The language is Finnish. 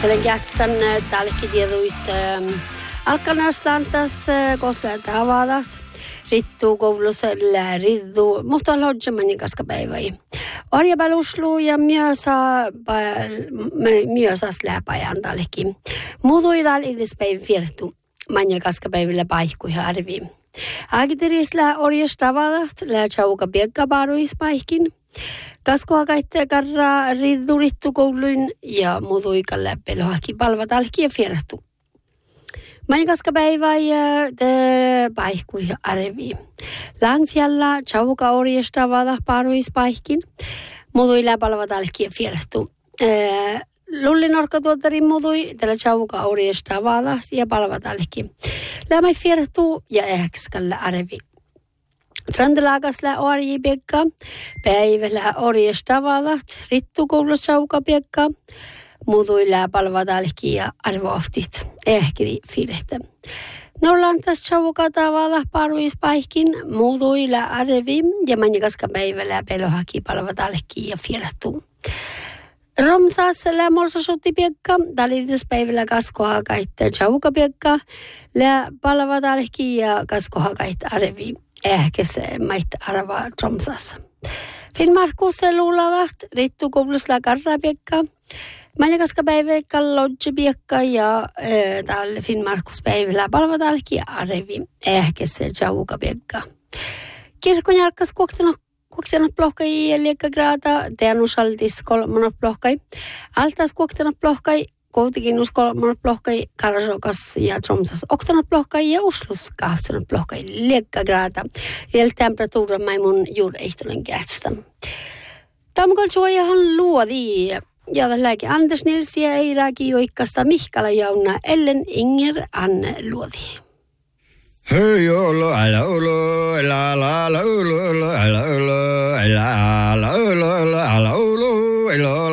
Olen jästän tälläkin tieduit alkanaslantas koska tavadat rittu koulussa riddu mutta lodgeman kaskapäiväi. Orjabaluslu ja myös läpäjän tälläkin. Muutoidal idispäivä viertu manjal kaskapäivillä paikkuihin arviin. Agiterisla orjastavadat lähtsauka piekkaparuispaikin. Kaskoakaitte karra riddurittu kouluin ja muutoikalle pelohaki palvatalki ja viertu. Manikaskapäivä ja paikkuihin arviin. Langfjalla chauka orjastavada paruispaikin. Muutoilla palvatalki ja viertu. Lullinorkatuottari muutui tällä chauka orjastavada ja palvatalki. Lämä viertu ja ehkäskalle arviin. Trandelagasla orjipiekka, päivällä orjastavadat, rittukoulussa chaukapiekka, muutuilla palvatalki ja arvooftit, ehkidi fiirehtä. Norlantas chaukatavada paruispaikin, muutuilla arvi ja manjakaska päivällä pelohaki palvatalki ja fiirehtu. Romsas lämmolsa sottipiekka, talitispäivällä kaskohakaitte chaukapiekka, lä palvatalki ja kaskohakaitte arvi. Ehkä se maita arva Tromsassa. Finnmarkus luulavat rittukoulussa karrapiekka. Manjakaskapäiväkka lodgepiekka ja täällä Finnmarkuspäivällä palvatalki arvi. Ehkä se chaukapiekka. Kirkonjarkkas kuoktenat plohkai ja liekkagraata. Teanusaltis kolmanat plohkai. Altas kuoktenat plohkai. Kuitenkin uskolmanat plohkai Karasokas ja Tromsas oktanat plohkai ja Uslus kahtsanat plohkai liekkagraata. Ja temperatuura maimun juuri ehtolen kähtstä. Tamkol suojahan luodi ja tälläkin Anders Nils ja Eiraki joikkasta Mihkala Jauna Ellen Inger Anne luodi. Hei olo ala olo ala ala olo ala olo ala ala olo ala olo ala